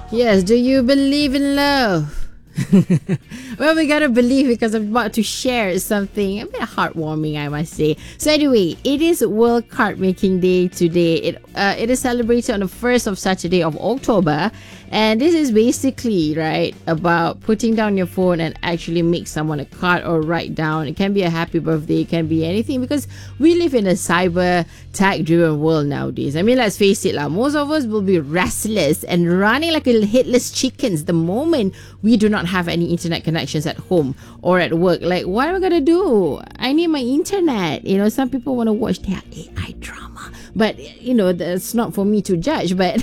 Yes, do you believe in love? Well, we gotta believe because I'm about to share something a bit heartwarming, I must say. So anyway, it is World Card Making Day today. It is celebrated on the first of Saturday of October, and this is basically right about putting down your phone and actually make someone a card or write down. It can be a happy birthday, it can be anything, because we live in a cyber tech-driven world nowadays. I mean, let's face it, most of us will be restless and running like a headless chickens the moment we do not have any internet connections at home or at work. Like, what am I gonna do? I need my internet. Some people want to watch their AI drama, but that's not for me to judge. But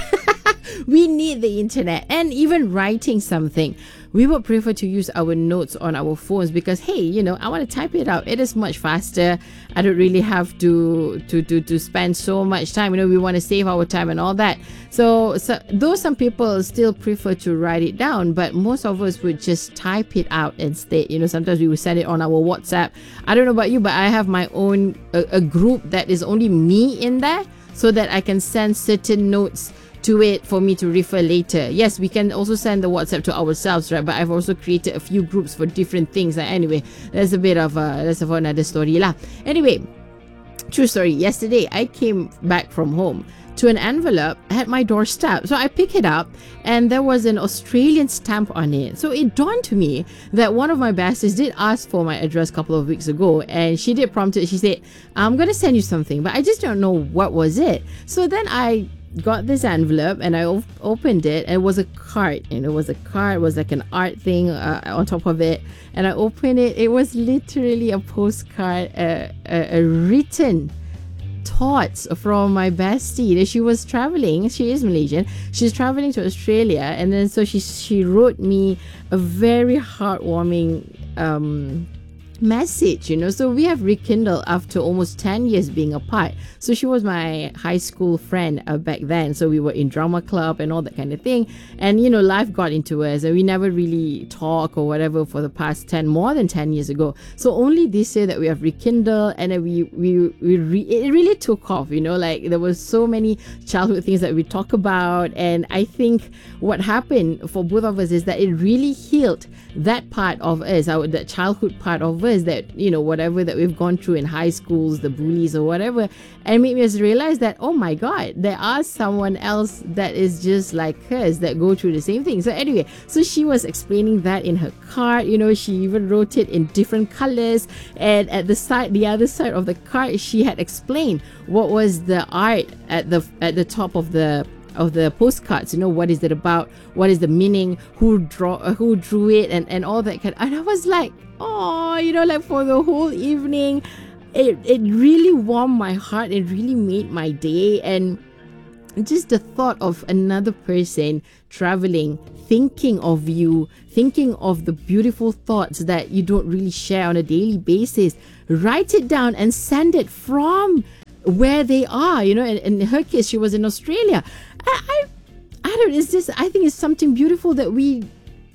we need the internet. And even writing something, we would prefer to use our notes on our phones because, hey, I want to type it out. It is much faster. I don't really have to spend so much time. We want to save our time and all that. So though some people still prefer to write it down, but most of us would just type it out instead. Sometimes we would send it on our WhatsApp. I don't know about you, but I have my own a group that is only me in there, so that I can send certain notes to it for me to refer later. Yes, we can also send the WhatsApp to ourselves, right? But I've also created a few groups for different things. Anyway, that's a bit of that's another story lah. Anyway, true story. Yesterday, I came back from home to an envelope at my doorstep. So I pick it up and there was an Australian stamp on it. So it dawned to me that one of my besties did ask for my address a couple of weeks ago, and she did prompt it. She said, I'm going to send you something, but I just don't know what was it. So then I got this envelope and I opened it, and it was a card, and it was like an art thing on top of it, and I opened it. It was literally a postcard, a written thoughts from my bestie. She was traveling, she is Malaysian, she's traveling to Australia, and then so she wrote me a very heartwarming message. So we have rekindled after almost 10 years being apart. So she was my high school friend back then, so we were in drama club and all that kind of thing, and life got into us and we never really talk or whatever for the past more than 10 years ago. So only this year that we have rekindled, and then it really took off. Like there was so many childhood things that we talk about, and I think what happened for both of us is that it really healed that part of us, that childhood part of us, that whatever that we've gone through in high schools, the bullies or whatever, and made me realize that, oh my god, there are someone else that is just like us that go through the same thing. So anyway, so she was explaining that in her card. She even wrote it in different colors, and at the other side of the card, she had explained what was the art at the top of the postcards. What is it about, what is the meaning, who drew it, and all that kind. And I was like, oh, like for the whole evening, it really warmed my heart. It really made my day. And just the thought of another person traveling, thinking of you, thinking of the beautiful thoughts that you don't really share on a daily basis, write it down and send it from where they are. And in her case, she was in Australia. I don't, it's just, I think it's something beautiful that we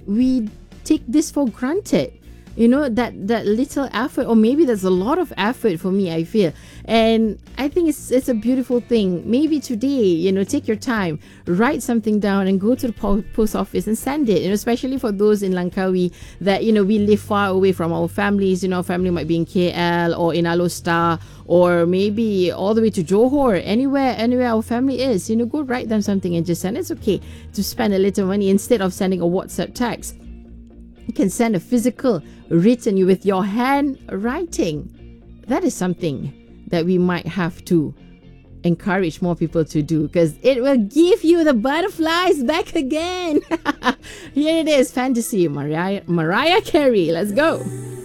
take this for granted. That little effort, or maybe there's a lot of effort for me, I feel. And I think it's a beautiful thing. Maybe today, take your time, write something down and go to the post office and send it. Especially for those in Langkawi that, we live far away from our families. Our family might be in KL or in Alostar, or maybe all the way to Johor, anywhere our family is. Go write them something and just send. It's okay to spend a little money instead of sending a WhatsApp text. You can send a physical written with your hand writing. That is something that we might have to encourage more people to do, because it will give you the butterflies back again. Here it is, Fantasy, Mariah Carey. Let's go.